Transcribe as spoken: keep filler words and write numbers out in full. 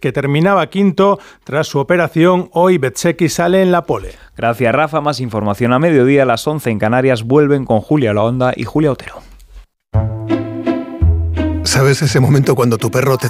que terminaba quinto tras su operación. Hoy Bezzecchi sale en la pole. Gracias, Rafa. Más información a mediodía. A las once en Canarias vuelven con Julia Lahonda y Julia Otero. ¿Sabes ese momento cuando tu perro te